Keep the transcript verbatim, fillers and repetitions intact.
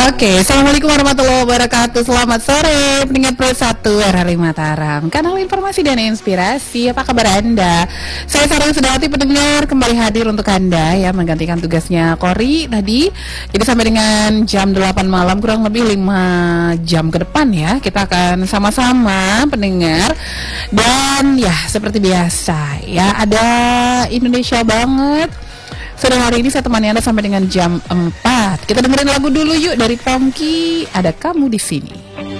Oke, Assalamualaikum warahmatullahi wabarakatuh. Selamat sore, pendengar Pro satu R R I Mataram, kanal informasi dan inspirasi. Apa kabar Anda? Saya Sarah Sedawati, pendengar, kembali hadir untuk Anda ya, menggantikan tugasnya Kori tadi. Jadi sampai dengan jam delapan malam, kurang lebih lima jam ke depan ya, kita akan sama-sama pendengar. Dan ya, seperti biasa ya, ada Indonesia banget. Sore hari ini saya temani Anda sampai dengan jam empat. Kita dengerin lagu dulu yuk dari Pongki, Ada Kamu di Sini.